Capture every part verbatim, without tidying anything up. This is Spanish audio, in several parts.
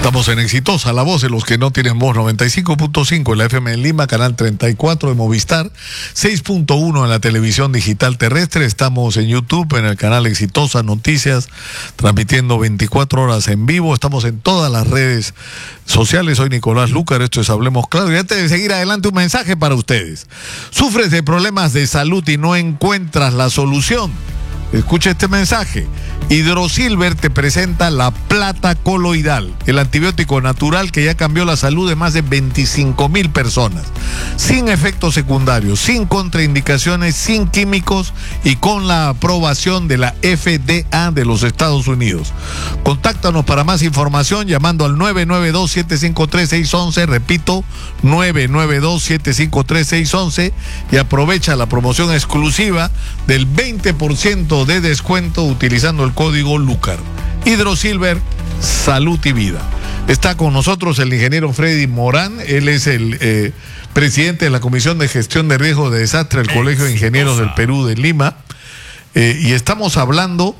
Estamos en Exitosa, la voz de los que no tienen voz, noventa y cinco punto cinco en la F M en Lima, canal treinta y cuatro de Movistar, seis punto uno en la televisión digital terrestre. Estamos en YouTube, en el canal Exitosa Noticias, transmitiendo veinticuatro horas en vivo. Estamos en todas las redes sociales. Soy Nicolás Lúcar, esto es Hablemos Claro. Y antes de seguir adelante, un mensaje para ustedes. ¿Sufres de problemas de salud y no encuentras la solución? Escucha este mensaje. Hidrosilver te presenta la plata coloidal, el antibiótico natural que ya cambió la salud de más de veinticinco mil personas, sin efectos secundarios, sin contraindicaciones, sin químicos y con la aprobación de la F D A de los Estados Unidos. Contáctanos para más información llamando al nueve nueve dos, siete cinco tres, seis uno uno, repito, nueve nueve dos, siete cinco tres, seis uno uno, y aprovecha la promoción exclusiva del veinte por ciento de descuento utilizando el código Lúcar. Hidrosilver, salud y vida. Está con nosotros el ingeniero Freddy Morán. Él es el eh, presidente de la Comisión de Gestión de Riesgo de Desastre del Colegio de Ingenieros del Perú de Lima. Eh, y estamos hablando,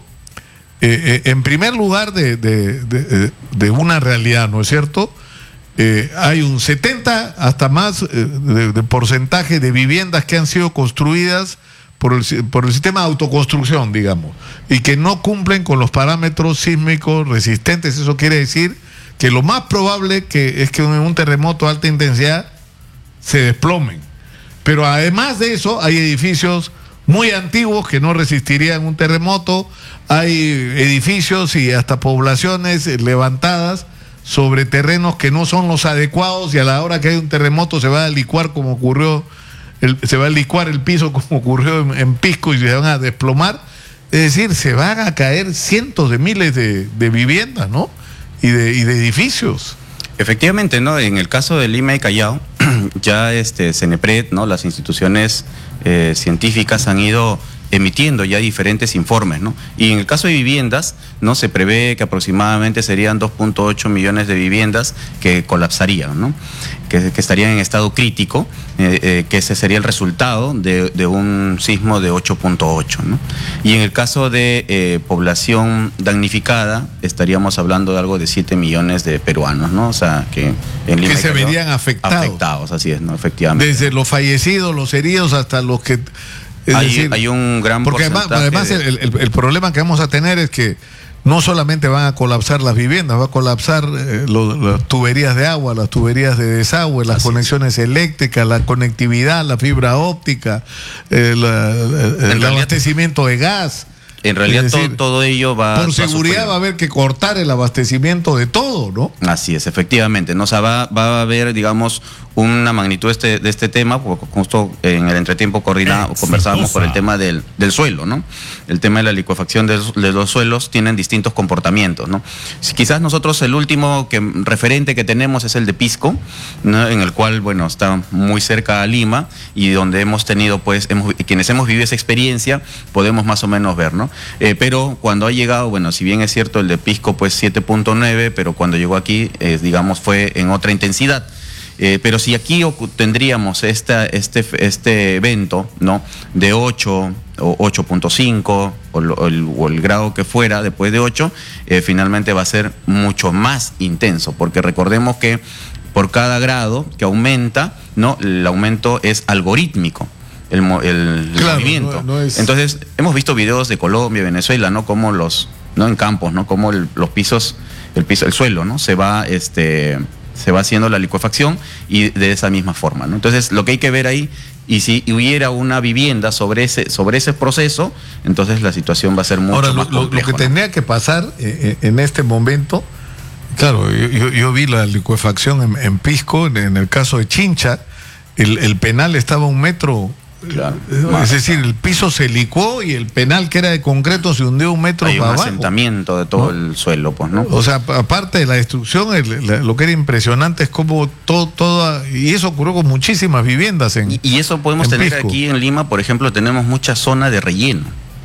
eh, eh, en primer lugar, de, de, de, de una realidad, ¿no es cierto? Eh, hay un setenta hasta más eh, de, de porcentaje de viviendas que han sido construidas Por el, por el sistema de autoconstrucción, digamos, y que no cumplen con los parámetros sísmicos resistentes. Eso quiere decir que lo más probable que es que en un terremoto de alta intensidad se desplomen. Pero además de eso, hay edificios muy antiguos que no resistirían un terremoto, hay edificios y hasta poblaciones levantadas sobre terrenos que no son los adecuados, y a la hora que hay un terremoto se va a licuar como ocurrió El, se va a licuar el piso como ocurrió en, en Pisco, y se van a desplomar. Es decir, se van a caer cientos de miles de, de viviendas, ¿no? Y de, y de edificios. Efectivamente, ¿no? En el caso de Lima y Callao, ya este CENEPRED, ¿no? Las instituciones eh, científicas han ido emitiendo ya diferentes informes, ¿no? Y en el caso de viviendas, ¿no? Se prevé que aproximadamente serían dos punto ocho millones de viviendas que colapsarían, ¿no? Que, que estarían en estado crítico, eh, eh, que ese sería el resultado de, de un sismo de ocho punto ocho, ¿no? Y en el caso de eh, población damnificada, estaríamos hablando de algo de siete millones de peruanos, ¿no? O sea, que en Lima que se Callao, verían afectados. Afectados, así es, ¿no? Efectivamente. Desde los fallecidos, los heridos, hasta los que... Es hay, decir, hay un gran porque porcentaje además, además de... el, el, el problema que vamos a tener es que no solamente van a colapsar las viviendas, va a colapsar eh, lo, las tuberías de agua, las tuberías de desagüe, las Así conexiones es. eléctricas, la conectividad, la fibra óptica, eh, la, el, el abastecimiento de gas. En realidad decir, todo, todo ello va... Por seguridad va a, va a haber que cortar el abastecimiento de todo, ¿no? Así es, efectivamente. ¿no? O sea, va, va a haber, digamos, una magnitud de este, de este tema, porque justo en el entretiempo coordinado, conversábamos por el tema del, del suelo, ¿no? El tema de la licuefacción de, de los suelos tienen distintos comportamientos, ¿no? Si quizás nosotros el último que, referente que tenemos es el de Pisco, ¿no? En el cual, bueno, está muy cerca a Lima, y donde hemos tenido, pues, hemos, quienes hemos vivido esa experiencia, podemos más o menos ver, ¿no? Eh, pero cuando ha llegado, bueno, si bien es cierto el de Pisco, pues siete punto nueve, pero cuando llegó aquí, eh, digamos, fue en otra intensidad. Eh, pero si aquí tendríamos esta, este, este evento, ¿no? De ocho o ocho punto cinco o, o, o el grado que fuera después de ocho, eh, finalmente va a ser mucho más intenso, porque recordemos que por cada grado que aumenta, ¿no? El aumento es algorítmico. El, el, claro, el movimiento. No, no es... Entonces, hemos visto videos de Colombia, Venezuela, ¿no? Como los, ¿no? En campos, ¿no? Como el, los pisos, el piso, el suelo, ¿no? Se va, este, se va haciendo la licuefacción, y de esa misma forma, ¿no? Entonces, lo que hay que ver ahí, y si hubiera una vivienda sobre ese, sobre ese proceso, entonces la situación va a ser mucho Ahora, más lo, complejo, lo que ¿no? tendría que pasar eh, en este momento, claro, yo, yo, yo vi la licuefacción en, en Pisco, en, en el caso de Chincha, el, el penal estaba a un metro. Claro, es decir, el piso se licuó y el penal, que era de concreto, se hundió un metro Hay para un abajo. asentamiento de todo, ¿no? El suelo, pues, ¿no? O sea, aparte de la destrucción, el, lo que era impresionante es como todo, toda, y eso ocurrió con muchísimas viviendas en Y, y eso podemos tener Pisco. Aquí en Lima, por ejemplo, tenemos mucha zona de relleno.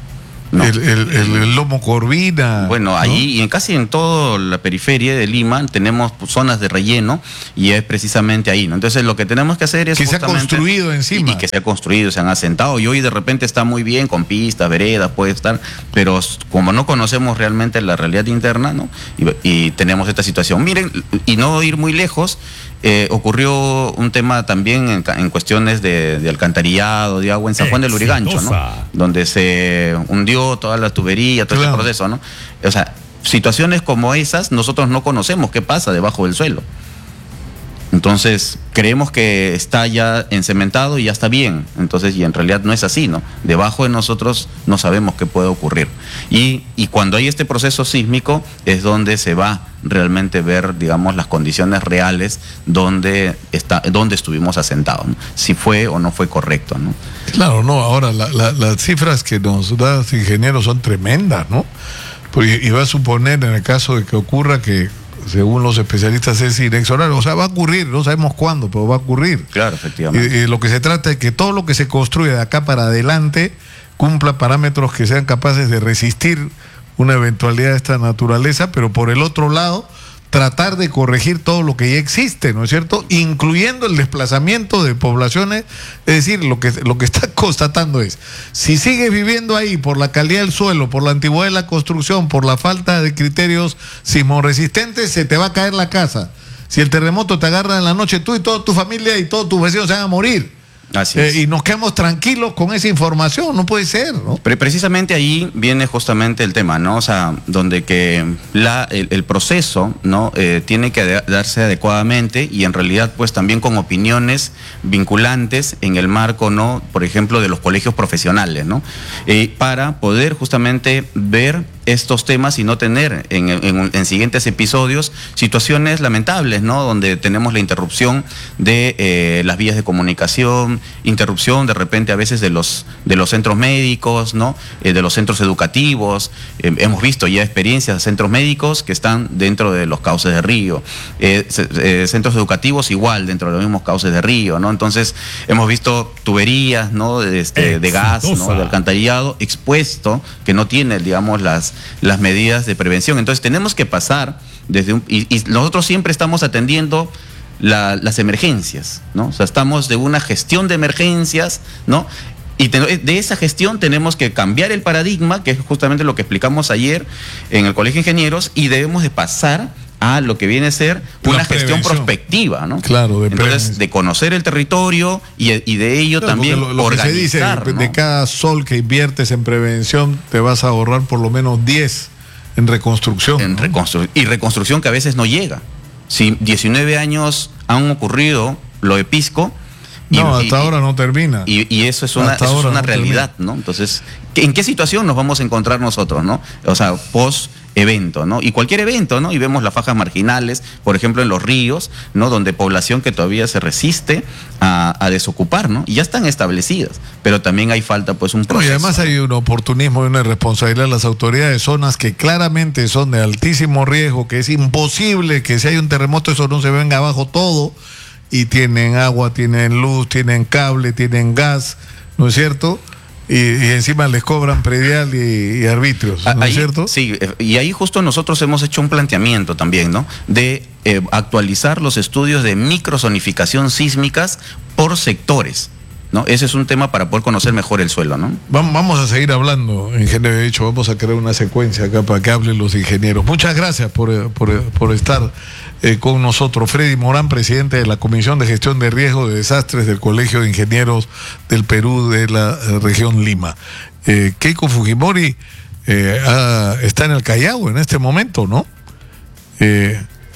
No. El, el, el, el lomo corvina. Bueno, ¿no? ahí y en casi en toda la periferia de Lima tenemos pues, zonas de relleno y es precisamente ahí, ¿no? Entonces lo que tenemos que hacer es que se ha construido encima. Y, y que se ha construido, se han asentado y hoy de repente está muy bien con pistas, veredas, puede estar, pero como no conocemos realmente la realidad interna, ¿no? Y, y tenemos esta situación. Miren, y no ir muy lejos, eh, ocurrió un tema también en, en cuestiones de, de alcantarillado, de agua en San Juan del Lurigancho, ¿no? Donde se hundió toda la tubería, todo claro. ese proceso, ¿no? O sea, situaciones como esas nosotros no conocemos qué pasa debajo del suelo. Entonces, creemos que está ya encementado y ya está bien. Entonces, y en realidad no es así, ¿no? Debajo de nosotros no sabemos qué puede ocurrir. Y, y cuando hay este proceso sísmico es donde se va realmente ver, digamos, las condiciones reales donde, está, donde estuvimos asentados, ¿no? Si fue o no fue correcto, ¿no? Claro, no, ahora la, la, las cifras que nos da los ingenieros son tremendas, ¿no? Porque iba a suponer, en el caso de que ocurra, que según los especialistas es inexorable, o sea, va a ocurrir, no sabemos cuándo, pero va a ocurrir. Claro, efectivamente. Y, y lo que se trata es que todo lo que se construye de acá para adelante cumpla parámetros que sean capaces de resistir una eventualidad de esta naturaleza, pero por el otro lado, tratar de corregir todo lo que ya existe, ¿no es cierto? Incluyendo el desplazamiento de poblaciones. Es decir, lo que, lo que está constatando es, si sigues viviendo ahí por la calidad del suelo, por la antigüedad de la construcción, por la falta de criterios sismorresistentes, se te va a caer la casa. Si el terremoto te agarra en la noche, tú y toda tu familia y todos tus vecinos se van a morir. Así es. Eh, y nos quedamos tranquilos con esa información, no puede ser, ¿no? Pero precisamente ahí viene justamente el tema, ¿no? O sea, donde que la, el, el proceso, ¿no? Eh, tiene que darse adecuadamente y en realidad pues también con opiniones vinculantes en el marco, ¿no? Por ejemplo, de los colegios profesionales, ¿no? Eh, para poder justamente ver estos temas y no tener en, en, en siguientes episodios situaciones lamentables, ¿no? Donde tenemos la interrupción de eh, las vías de comunicación, interrupción de repente a veces de los de los centros médicos, ¿no? Eh, de los centros educativos. Eh, hemos visto ya experiencias de centros médicos que están dentro de los cauces de río, eh, eh, centros educativos igual dentro de los mismos cauces de río, ¿no? Entonces hemos visto tuberías, ¿no? De, este, de gas, ¿no? De alcantarillado expuesto que no tiene, digamos, las las medidas de prevención. Entonces tenemos que pasar desde un, y, y nosotros siempre estamos atendiendo la, las emergencias, ¿no? O sea, estamos de una gestión de emergencias, ¿no? Y te, de esa gestión tenemos que cambiar el paradigma, que es justamente lo que explicamos ayer en el Colegio de Ingenieros, y debemos de pasar a lo que viene a ser una gestión prospectiva, ¿no? Claro, de entonces de conocer el territorio y, y de ello claro, también lo, lo organizar, que se dice, ¿no? De cada sol que inviertes en prevención te vas a ahorrar por lo menos diez en reconstrucción. En ¿no? reconstru y reconstrucción que a veces no llega. Si diecinueve años han ocurrido lo de Pisco. Y, no, hasta y, ahora no termina. Y, y eso es una, eso es una no realidad, termina. ¿no? Entonces, ¿en qué situación nos vamos a encontrar nosotros, no? O sea, post evento, ¿no? Y cualquier evento, ¿no? Y vemos las fajas marginales, por ejemplo, en los ríos, ¿no? Donde población que todavía se resiste a, a desocupar, ¿no? Y ya están establecidas, pero también hay falta, pues, un proceso. No, y además hay un oportunismo y una irresponsabilidad de las autoridades, zonas que claramente son de altísimo riesgo, que es imposible que si hay un terremoto eso no se venga abajo todo, y tienen agua, tienen luz, tienen cable, tienen gas, ¿no es cierto? Y, y encima les cobran predial y, y arbitrios, ¿no ahí, es cierto? Sí, y ahí justo nosotros hemos hecho un planteamiento también, ¿no? De eh, actualizar los estudios de microzonificación sísmicas por sectores, ¿no? Ese es un tema para poder conocer mejor el suelo, ¿no? Vamos a seguir hablando, ingeniero. De hecho, vamos a crear una secuencia acá para que hablen los ingenieros. Muchas gracias por, por, por estar eh, con nosotros. Freddy Morán, presidente de la Comisión de Gestión de Riesgo de Desastres del Colegio de Ingenieros del Perú de la eh, región Lima. Eh, Keiko Fujimori eh, ah, está en el Callao en este momento, ¿no? Eh,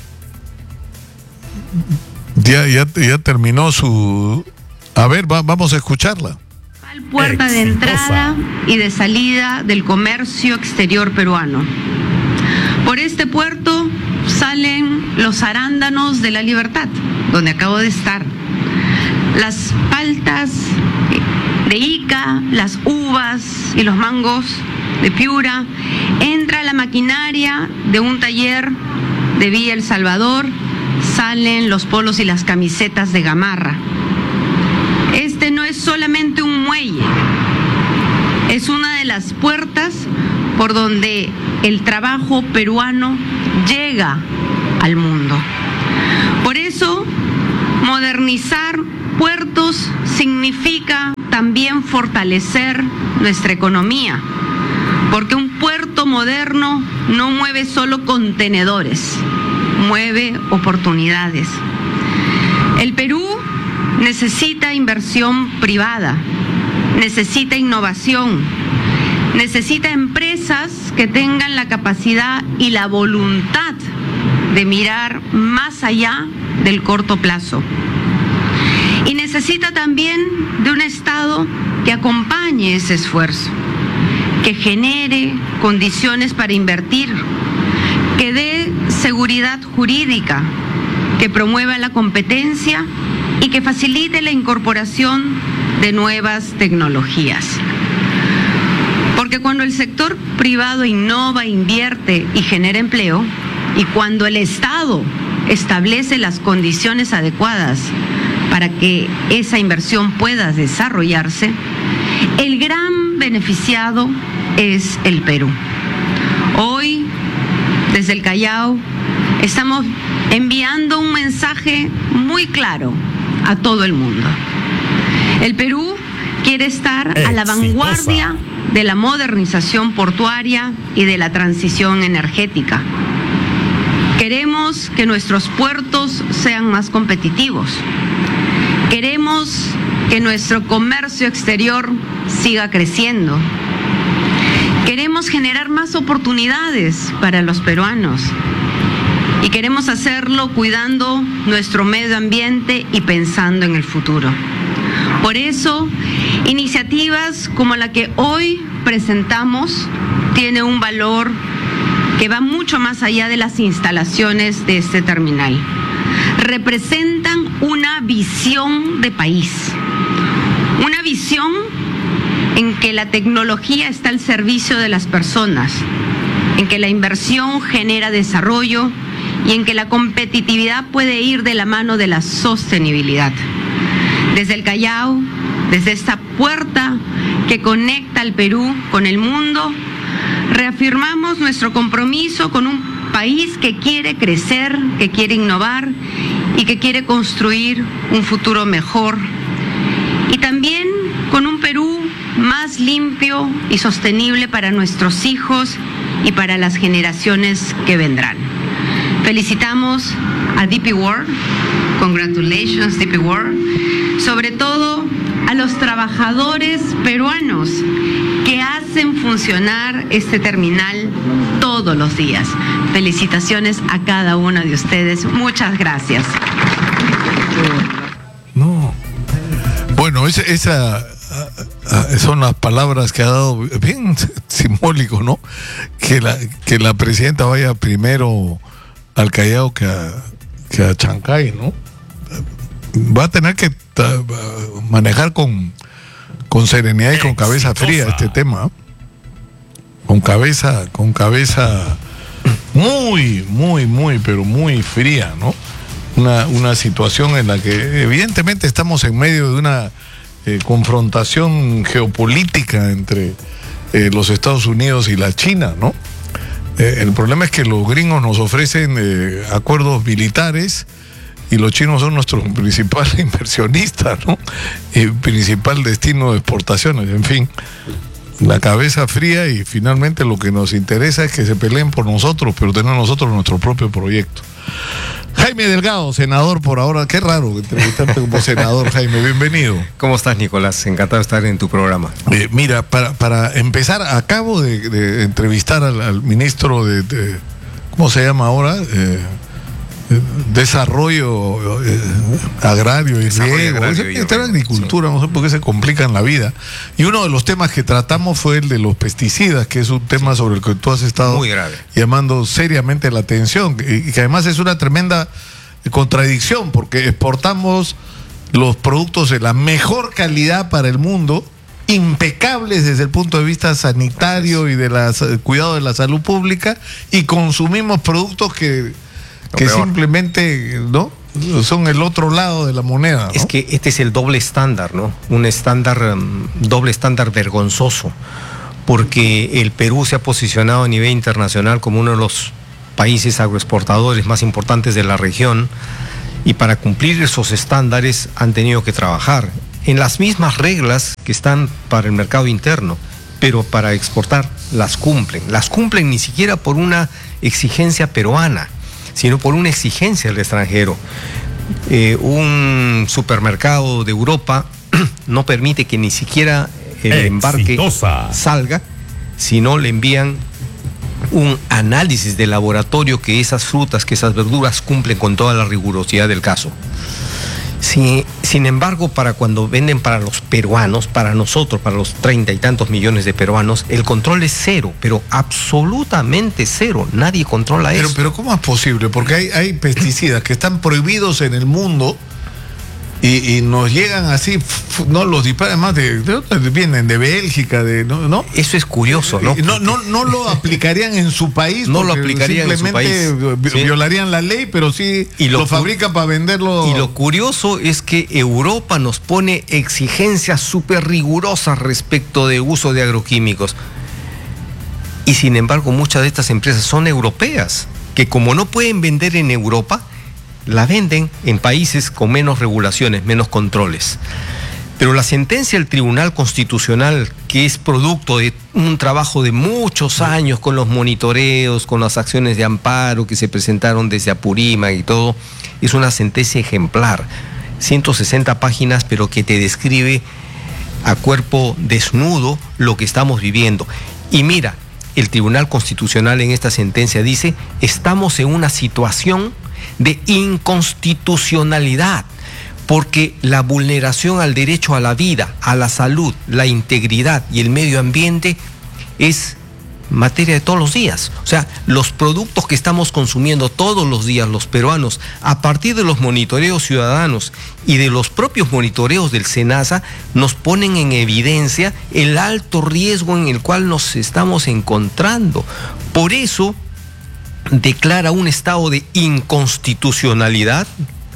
ya, ya, ya terminó su... A ver, va, vamos a escucharla. Puerta de entrada y de salida del comercio exterior peruano. Por este puerto salen los arándanos de la Libertad, donde acabo de estar. Las paltas de Ica, las uvas y los mangos de Piura. Entra la maquinaria de un taller de Villa El Salvador. Salen los polos y las camisetas de Gamarra. Este no es solamente un muelle, Es una de las puertas por donde el trabajo peruano llega al mundo. Por eso, modernizar puertos significa también fortalecer nuestra economía, porque un puerto moderno no mueve solo contenedores, mueve oportunidades. El Perú necesita inversión privada, necesita innovación, necesita empresas que tengan la capacidad y la voluntad de mirar más allá del corto plazo. Y necesita también de un Estado que acompañe ese esfuerzo, que genere condiciones para invertir, que dé seguridad jurídica, que promueva la competencia y que facilite la incorporación de nuevas tecnologías. Porque cuando el sector privado innova, invierte y genera empleo, y cuando el Estado establece las condiciones adecuadas para que esa inversión pueda desarrollarse, el gran beneficiado es el Perú. Hoy, desde el Callao, estamos enviando un mensaje muy claro a todo el mundo. El Perú quiere estar a la vanguardia de la modernización portuaria y de la transición energética. Queremos que nuestros puertos sean más competitivos. Queremos que nuestro comercio exterior siga creciendo. Queremos generar más oportunidades para los peruanos. Y queremos hacerlo cuidando nuestro medio ambiente y pensando en el futuro. Por eso, iniciativas como la que hoy presentamos tiene un valor que va mucho más allá de las instalaciones de este terminal. Representan una visión de país, una visión en que la tecnología está al servicio de las personas, en que la inversión genera desarrollo y en que la competitividad puede ir de la mano de la sostenibilidad. Desde el Callao, desde esta puerta que conecta al Perú con el mundo, reafirmamos nuestro compromiso con un país que quiere crecer, que quiere innovar y que quiere construir un futuro mejor. Y también con un Perú más limpio y sostenible para nuestros hijos y para las generaciones que vendrán. Felicitamos a D P World, congratulations D P World, sobre todo a los trabajadores peruanos que hacen funcionar este terminal todos los días. Felicitaciones a cada uno de ustedes. Muchas gracias. No. Bueno, esa, esa son las palabras que ha dado, bien simbólico, ¿no? Que la, que la presidenta vaya primero al Callao que a, que a Chancay, ¿no? Va a tener que ta, manejar con, con serenidad y con cabeza fría este tema. Con cabeza, con cabeza muy, muy, muy, pero muy fría, ¿no? Una, una situación en la que evidentemente estamos en medio de una eh, confrontación geopolítica entre eh, los Estados Unidos y la China, ¿no? Eh, el problema es que los gringos nos ofrecen eh, acuerdos militares y los chinos son nuestros principales inversionistas, ¿no? Y principal destino de exportaciones, en fin. La cabeza fría y finalmente lo que nos interesa es que se peleen por nosotros, pero tener nosotros nuestro propio proyecto. Jaime Delgado, senador por ahora. Qué raro entrevistarte como senador, Jaime. Bienvenido. ¿Cómo estás, Nicolás? Encantado de estar en tu programa. Eh, mira, para, para empezar, acabo de, de entrevistar al, al ministro de, de... ¿Cómo se llama ahora? Eh, Desarrollo eh, agrario y riego, esta era agricultura, sí. No sé por qué se complican la vida. Y uno de los temas que tratamos fue el de los pesticidas, que es un tema sobre el que tú has estado muy grave, llamando seriamente la atención, y que además es una tremenda contradicción, porque exportamos los productos de la mejor calidad para el mundo, impecables desde el punto de vista sanitario y de la, cuidado de la salud pública, y consumimos productos que que peor. simplemente no son el otro lado de la moneda, ¿no? Es que este es el doble estándar, ¿no? Un estándar, um, doble estándar vergonzoso, porque el Perú se ha posicionado a nivel internacional como uno de los países agroexportadores más importantes de la región, y para cumplir esos estándares han tenido que trabajar en las mismas reglas que están para el mercado interno, pero para exportar las cumplen. Las cumplen ni siquiera por una exigencia peruana, sino por una exigencia del extranjero. Eh, un supermercado de Europa no permite que ni siquiera el embarque Exitosa. salga, sino le envían un análisis de laboratorio que esas frutas, que esas verduras cumplen con toda la rigurosidad del caso. Sí, sin embargo, para cuando venden para los peruanos, para nosotros, para los treinta y tantos millones de peruanos, el control es cero, pero absolutamente cero. Nadie controla Pero, eso. pero ¿cómo es posible? Porque hay, hay pesticidas que están prohibidos en el mundo y, y nos llegan así, f- no los disparan más de, de dónde vienen, de Bélgica, de no, ¿no? Eso es curioso, ¿no? Y no, no, no lo aplicarían en su país, No lo porque aplicarían en su simplemente país. vi- Sí. violarían la ley, pero sí Y lo lo, cu- fabrican para venderlo. Y lo curioso es que Europa nos pone exigencias súper rigurosas respecto de uso de agroquímicos. Y sin embargo, muchas de estas empresas son europeas, que como no pueden vender en Europa, la venden en países con menos regulaciones, menos controles. Pero la sentencia del Tribunal Constitucional, que es producto de un trabajo de muchos años con los monitoreos, con las acciones de amparo que se presentaron desde Apurímac y todo, es una sentencia ejemplar. ciento sesenta páginas, pero que te describe a cuerpo desnudo lo que estamos viviendo. Y mira, el Tribunal Constitucional en esta sentencia dice: estamos en una situación de inconstitucionalidad, porque la vulneración al derecho a la vida, a la salud, la integridad y el medio ambiente es materia de todos los días. O sea, los productos que estamos consumiendo todos los días los peruanos, a partir de los monitoreos ciudadanos y de los propios monitoreos del SENASA, nos ponen en evidencia el alto riesgo en el cual nos estamos encontrando. Por eso declara un estado de inconstitucionalidad,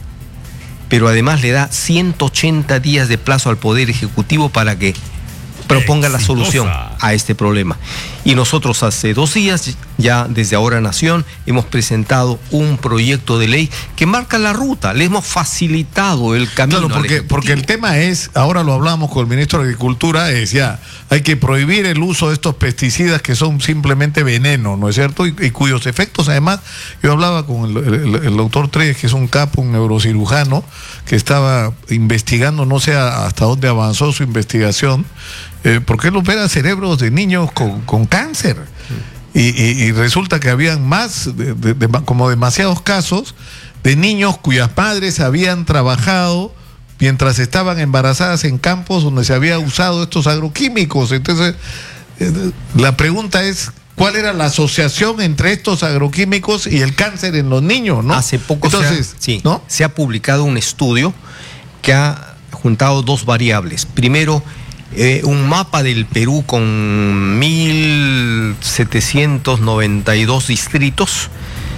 pero además le da ciento ochenta días de plazo al Poder Ejecutivo para que proponga la solución a este problema. Y nosotros hace dos días, ya desde Ahora Nación, hemos presentado un proyecto de ley que marca la ruta, le hemos facilitado el camino. Claro, porque, porque el tema es, ahora lo hablamos con el ministro de Agricultura, es ya, hay que prohibir el uso de estos pesticidas que son simplemente veneno, ¿no es cierto? Y, y cuyos efectos, además, yo hablaba con el, el, el doctor Treyes, que es un capo, un neurocirujano, que estaba investigando, no sé hasta dónde avanzó su investigación, eh, porque él opera cerebros de niños con, con cáncer. Y, y, y resulta que habían más, de, de, de, como demasiados casos, de niños cuyas padres habían trabajado mientras estaban embarazadas en campos donde se había usado estos agroquímicos. Entonces, eh, la pregunta es, ¿cuál era la asociación entre estos agroquímicos y el cáncer en los niños, ¿no? Hace poco Entonces, se, ha, sí, ¿no? se ha publicado un estudio que ha juntado dos variables. Primero, eh, un mapa del Perú con mil setecientos noventa y dos distritos,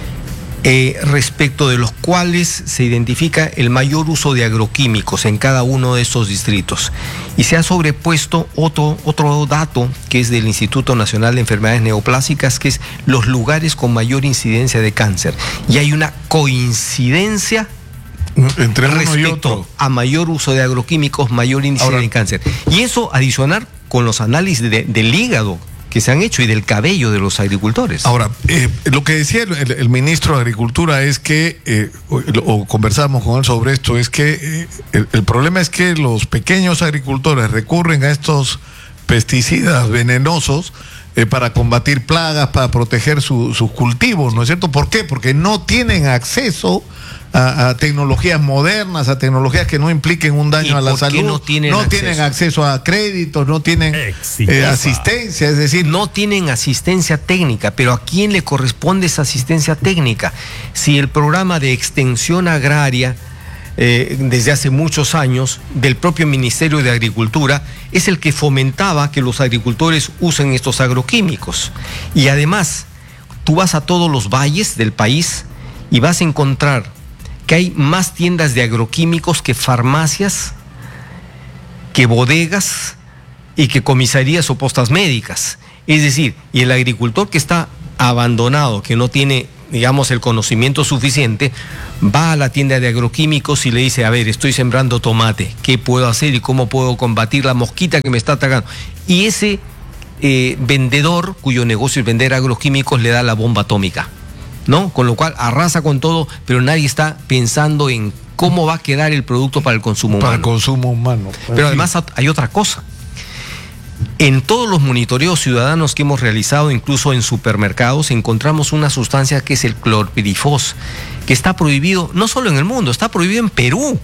eh, respecto de los cuales se identifica el mayor uso de agroquímicos en cada uno de esos distritos. Y se ha sobrepuesto otro, otro dato que es del Instituto Nacional de Enfermedades Neoplásicas, que es los lugares con mayor incidencia de cáncer. Y hay una coincidencia entre uno y respecto otro. a mayor uso de agroquímicos, mayor índice Ahora, de cáncer. Y eso adicionar con los análisis de, del hígado que se han hecho y del cabello de los agricultores. Ahora, eh, lo que decía el, el, el ministro de Agricultura es que, eh, o, o conversamos con él sobre esto, es que eh, el, el problema es que los pequeños agricultores recurren a estos pesticidas venenosos eh, para combatir plagas, para proteger su, sus cultivos, ¿no es cierto? ¿Por qué? Porque no tienen acceso A, a tecnologías modernas, a tecnologías que no impliquen un daño a la salud. No, tienen, no acceso? tienen acceso a créditos, no tienen eh, asistencia, es decir, no tienen asistencia técnica. Pero ¿a quién le corresponde esa asistencia técnica? Si el programa de extensión agraria eh, desde hace muchos años del propio Ministerio de Agricultura es el que fomentaba que los agricultores usen estos agroquímicos. Y además, tú vas a todos los valles del país y vas a encontrar que hay más tiendas de agroquímicos que farmacias, que bodegas y que comisarías o postas médicas. Es decir, y el agricultor que está abandonado, que no tiene, digamos, el conocimiento suficiente, va a la tienda de agroquímicos y le dice, a ver, estoy sembrando tomate, ¿qué puedo hacer y cómo puedo combatir la mosquita que me está atacando? Y ese eh, vendedor, cuyo negocio es vender agroquímicos, le da la bomba atómica, ¿no? Con lo cual arrasa con todo, pero nadie está pensando en cómo va a quedar el producto para el consumo humano. Para el consumo humano. Pero además hay otra cosa. En todos los monitoreos ciudadanos que hemos realizado, incluso en supermercados, encontramos una sustancia que es el clorpirifos, que está prohibido no solo en el mundo, está prohibido en Perú.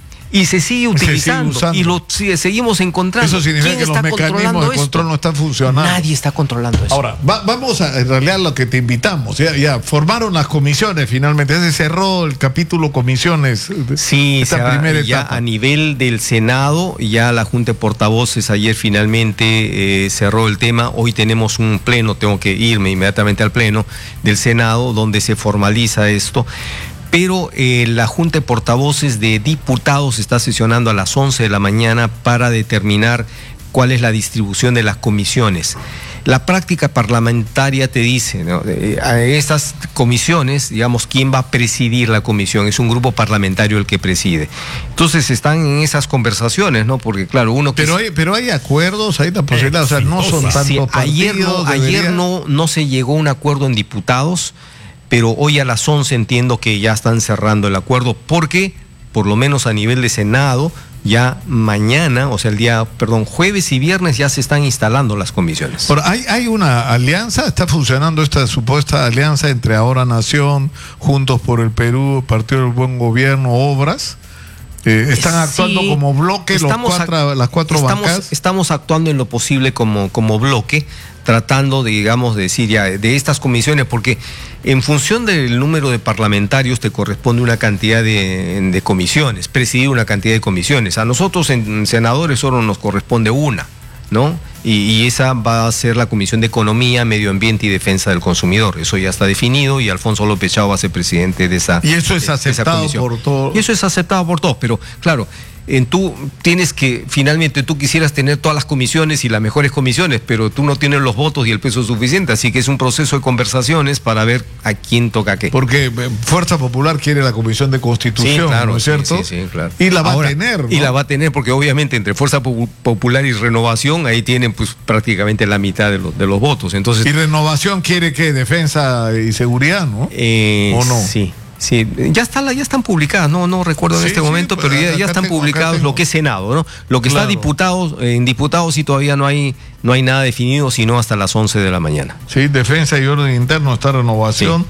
Y se sigue utilizando, se sigue y lo sigue, seguimos encontrando. Eso significa que los mecanismos de control no están funcionando. Nadie está controlando eso. Ahora, va, vamos a en realidad lo que te invitamos. Ya, ya formaron las comisiones finalmente. Se cerró el capítulo comisiones. Sí, esta se ha, primera ya etapa. A nivel del Senado, ya la Junta de Portavoces ayer finalmente eh, cerró el tema. Hoy tenemos un pleno, tengo que irme inmediatamente al pleno del Senado, donde se formaliza esto. Pero eh, la Junta de Portavoces de Diputados está sesionando a las once de la mañana para determinar cuál es la distribución de las comisiones. La práctica parlamentaria te dice, ¿no? Eh, a estas comisiones, digamos, ¿quién va a presidir la comisión? Es un grupo parlamentario el que preside. Entonces están en esas conversaciones, ¿no? Porque claro, uno... Pero hay, pero hay acuerdos, hay la posibilidad, o sea, no son tantos sí, partidos. Ayer, no, debería... ayer no, no se llegó a un acuerdo en diputados, pero hoy a las once entiendo que ya están cerrando el acuerdo, porque por lo menos a nivel de Senado, ya mañana, o sea, el día, perdón, jueves y viernes ya se están instalando las comisiones. Pero hay, hay una alianza, está funcionando esta supuesta alianza entre Ahora Nación, Juntos por el Perú, Partido del Buen Gobierno, Obras. Eh, están actuando sí, como bloque los cuatro, las cuatro estamos, bancas. Estamos actuando en lo posible como, como bloque, tratando de, digamos, de decir ya de estas comisiones, porque en función del número de parlamentarios te corresponde una cantidad de, de comisiones, presidir una cantidad de comisiones. A nosotros en senadores solo nos corresponde una, ¿no? Y, y esa va a ser la Comisión de Economía, Medio Ambiente y Defensa del Consumidor. Eso ya está definido y Alfonso López Chao va a ser presidente de esa comisión. Y eso es de, aceptado de por todos. Y eso es aceptado por todos, pero claro, en tú tienes que, finalmente tú quisieras tener todas las comisiones y las mejores comisiones, pero tú no tienes los votos y el peso suficiente, así que es un proceso de conversaciones para ver a quién toca qué. Porque Fuerza Popular quiere la Comisión de Constitución, sí, claro, ¿no es cierto? Sí, sí, sí, claro. Y la va Ahora, a tener, ¿no? Y la va a tener porque obviamente entre Fuerza Popular y Renovación ahí tienen pues prácticamente la mitad de los, de los votos. Entonces, y Renovación quiere que defensa y seguridad, ¿no? Eh, ¿O no? Sí. Sí, ya está, ya están publicadas, no, no recuerdo en sí, este sí, momento, pero ya, ya están tengo, publicados lo que es Senado, ¿no? Lo que claro. está diputados, en diputados sí todavía no hay, no hay nada definido, sino hasta las once de la mañana. Sí, Defensa y Orden Interno está Renovación. Sí.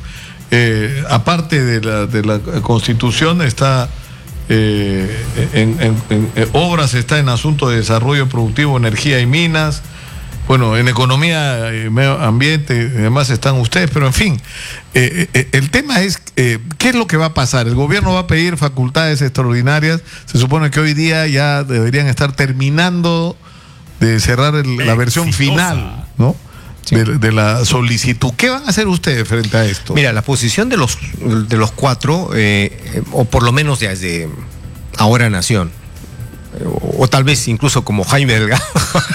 Eh, aparte de la, de la Constitución está eh, en, en, en, en Obras, está en Asuntos de Desarrollo Productivo, Energía y Minas. Bueno, en Economía y Medio Ambiente, además están ustedes, pero en fin, eh, eh, el tema es, eh, ¿qué es lo que va a pasar? El gobierno va a pedir facultades extraordinarias, se supone que hoy día ya deberían estar terminando de cerrar el, la versión final, ¿no? Sí. De, de la solicitud. ¿Qué van a hacer ustedes frente a esto? Mira, la posición de los, de los cuatro, eh, o por lo menos desde Ahora Nación, o tal vez incluso como Jaime Delgado,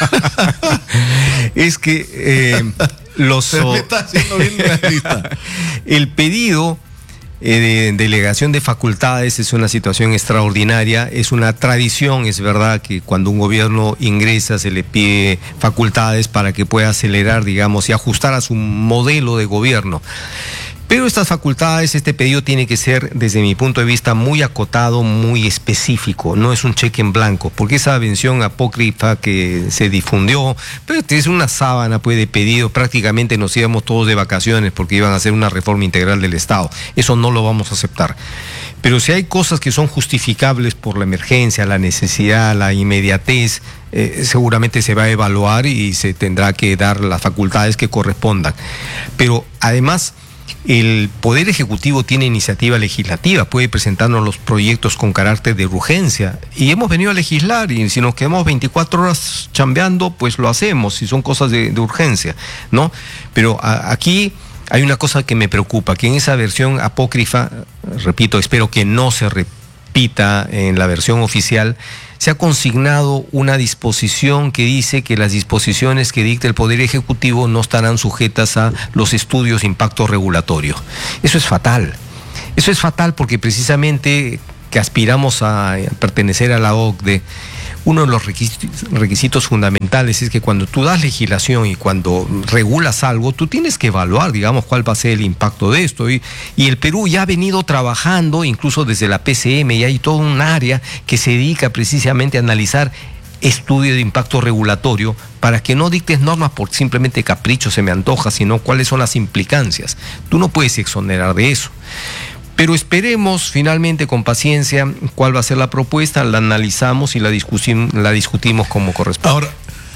es que eh, los Se me está haciendo bien realista. El pedido eh, de delegación de facultades es una situación extraordinaria, es una tradición, es verdad que cuando un gobierno ingresa se le pide facultades para que pueda acelerar, digamos, y ajustar a su modelo de gobierno. Pero estas facultades, este pedido tiene que ser, desde mi punto de vista, muy acotado, muy específico. No es un cheque en blanco, porque esa mención apócrifa que se difundió, pero es una sábana pues, de pedido. Prácticamente nos íbamos todos de vacaciones porque iban a hacer una reforma integral del Estado. Eso no lo vamos a aceptar. Pero si hay cosas que son justificables por la emergencia, la necesidad, la inmediatez, eh, seguramente se va a evaluar y se tendrá que dar las facultades que correspondan. Pero además, el Poder Ejecutivo tiene iniciativa legislativa, puede presentarnos los proyectos con carácter de urgencia y hemos venido a legislar y si nos quedamos veinticuatro horas chambeando, pues lo hacemos, si son cosas de, de urgencia, ¿no? Pero a, aquí hay una cosa que me preocupa, que en esa versión apócrifa repito, espero que no se repita en la versión oficial, se ha consignado una disposición que dice que las disposiciones que dicta el Poder Ejecutivo no estarán sujetas a los estudios de impacto regulatorio. Eso es fatal. Eso es fatal porque precisamente que aspiramos a pertenecer a la O C D E, uno de los requisitos, requisitos fundamentales es que cuando tú das legislación y cuando regulas algo, tú tienes que evaluar, digamos, cuál va a ser el impacto de esto. Y, y el Perú ya ha venido trabajando, incluso desde la P C M, y hay todo un área que se dedica precisamente a analizar estudio de impacto regulatorio para que no dictes normas por simplemente capricho, se me antoja, sino cuáles son las implicancias. Tú no puedes exonerar de eso. Pero esperemos finalmente con paciencia cuál va a ser la propuesta, la analizamos y la, discusim, la discutimos como corresponde. Ahora,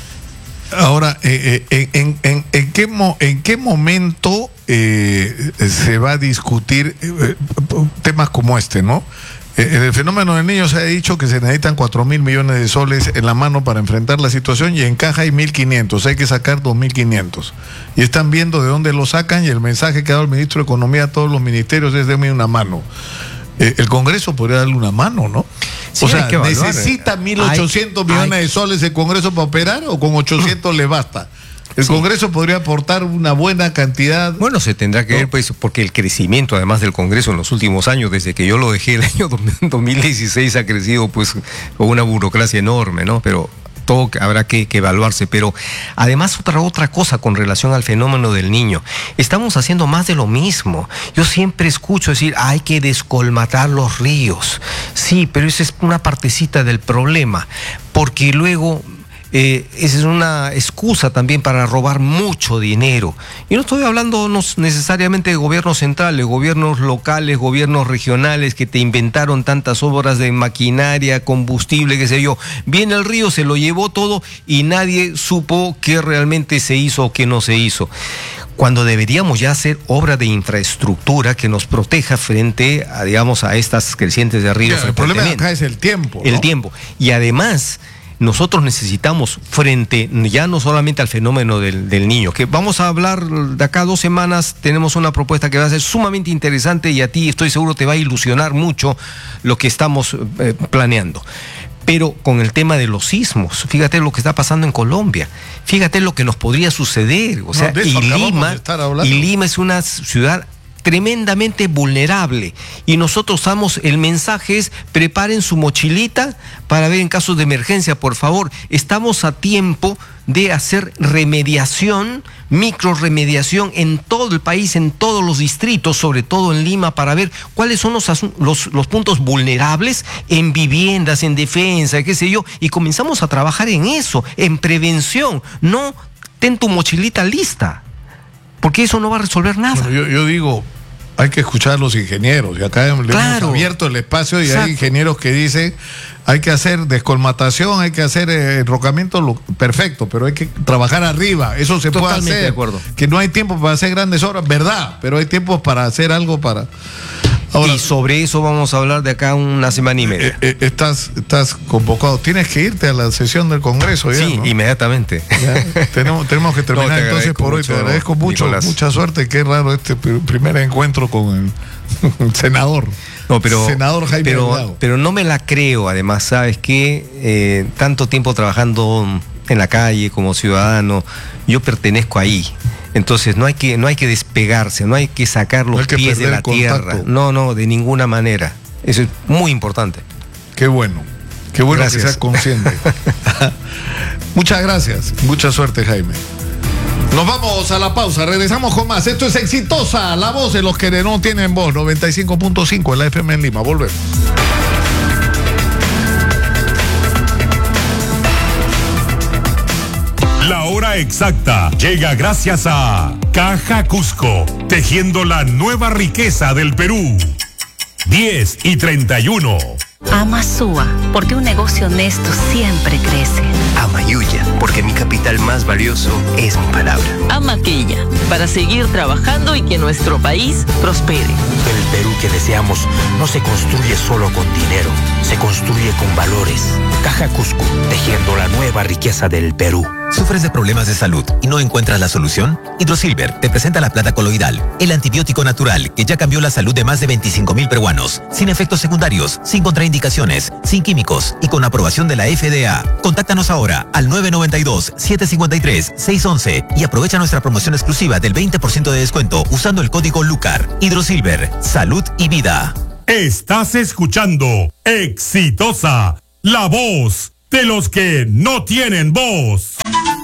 ahora eh, eh, en, en, en, qué mo, ¿en qué momento eh, se va a discutir eh, temas como este, no? En el fenómeno del niño se ha dicho que se necesitan cuatro mil millones de soles en la mano para enfrentar la situación y en caja hay mil quinientos, hay que sacar dos mil quinientos. Y están viendo de dónde lo sacan y el mensaje que ha dado el ministro de Economía a todos los ministerios es denme una mano. Eh, el Congreso podría darle una mano, ¿no? Sí, o sea, que evaluar, ¿necesita mil ochocientos hay, millones hay... de soles el Congreso para operar o con ochocientos le basta? El sí. Congreso podría aportar una buena cantidad. Bueno, se tendrá que ¿no? ver, pues, porque el crecimiento, además del Congreso en los últimos años, desde que yo lo dejé el año dos mil dieciséis, ha crecido, pues, con una burocracia enorme, ¿no? Pero todo habrá que, que evaluarse. Pero además, otra, otra cosa con relación al fenómeno del niño. Estamos haciendo más de lo mismo. Yo siempre escucho decir, hay que descolmatar los ríos. Sí, pero esa es una partecita del problema, porque luego... Eh, esa es una excusa también para robar mucho dinero. Y no estoy hablando no necesariamente de gobiernos centrales, gobiernos locales, gobiernos regionales que te inventaron tantas obras de maquinaria, combustible, qué sé yo. Viene el río, se lo llevó todo y nadie supo qué realmente se hizo o qué no se hizo. Cuando deberíamos ya hacer obra de infraestructura que nos proteja frente a, digamos, a estas crecientes de ríos. Sí, el problema de acá es el tiempo, ¿no? El tiempo. Y además... nosotros necesitamos, frente ya no solamente al fenómeno del, del niño, que vamos a hablar de acá a dos semanas, tenemos una propuesta que va a ser sumamente interesante y a ti estoy seguro te va a ilusionar mucho lo que estamos eh, planeando. Pero con el tema de los sismos, fíjate lo que está pasando en Colombia, fíjate lo que nos podría suceder. O sea, no, y, Lima, y Lima es una ciudad tremendamente vulnerable y nosotros damos el mensaje es preparen su mochilita para ver en casos de emergencia, por favor. Estamos a tiempo de hacer remediación, micro remediación en todo el país, en todos los distritos, sobre todo en Lima, para ver cuáles son los, los, los puntos vulnerables en viviendas, en defensa, qué sé yo, y comenzamos a trabajar en eso, en prevención. No ten tu mochilita lista, porque eso no va a resolver nada. Bueno, yo, yo digo, hay que escuchar a los ingenieros. Y acá le claro. hemos abierto el espacio y Exacto. hay ingenieros que dicen, hay que hacer descolmatación, hay que hacer eh, enrocamiento, lo, perfecto, pero hay que trabajar arriba. Eso se Totalmente puede hacer. De acuerdo. Que no hay tiempo para hacer grandes obras, verdad, pero hay tiempo para hacer algo para... Ahora, y sobre eso vamos a hablar de acá una semana y media. Eh, eh, estás, estás convocado. Tienes que irte a la sesión del Congreso ya, Sí, ¿no? inmediatamente. Ya, tenemos, tenemos que terminar no, entonces por hoy. Te agradezco mucho. Nicolás. Mucha suerte. Qué raro este primer encuentro con el senador. No, pero, senador Jaime pero, pero no me la creo. Además, sabes que eh, tanto tiempo trabajando en la calle como ciudadano, yo pertenezco ahí. Entonces no hay que no hay que despegarse, no hay que sacar los no que pies de la tierra. No, no, de ninguna manera. Eso es muy importante. Qué bueno. Qué bueno gracias. Que seas consciente. Muchas gracias. Mucha suerte, Jaime. Nos vamos a la pausa, regresamos con más. Esto es Exitosa, la voz de los que no tienen voz, noventa y cinco punto cinco en la F M en Lima. Volvemos. La hora exacta llega gracias a Caja Cusco, tejiendo la nueva riqueza del Perú. diez y treinta y uno. Ama Sua, porque un negocio honesto siempre crece. Ama Yuya, porque mi capital más valioso es mi palabra. Ama Quilla, para seguir trabajando y que nuestro país prospere. El Perú que deseamos no se construye solo con dinero, se construye con valores. Caja Cusco, tejiendo la nueva riqueza del Perú. ¿Sufres de problemas de salud y no encuentras la solución? Hidrosilver te presenta la plata coloidal, el antibiótico natural que ya cambió la salud de más de veinticinco mil peruanos, sin efectos secundarios, sin contraindicaciones, sin químicos y con aprobación de la F D A. Contáctanos ahora al nueve nueve dos, siete cinco tres, seis once y aprovecha nuestra promoción exclusiva del veinte por ciento de descuento usando el código LUCAR. Hidrosilver, salud y vida. Estás escuchando Exitosa, la voz de los que no tienen voz.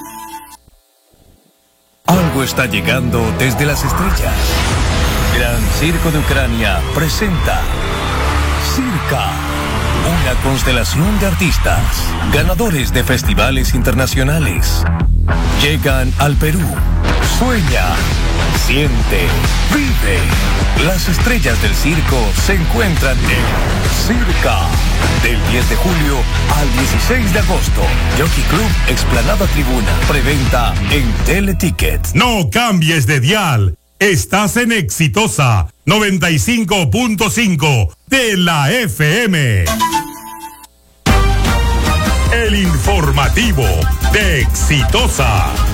Algo está llegando desde las estrellas. Gran Circo de Ucrania presenta Circa, una constelación de artistas, ganadores de festivales internacionales. Llegan al Perú. Sueña, siente, vive. Las estrellas del circo se encuentran en Circa. Del diez de julio al dieciséis de agosto. Jockey Club, Explanada Tribuna. Preventa en Teleticket. No cambies de dial. Estás en Exitosa noventa y cinco punto cinco de la F M. El informativo de Exitosa.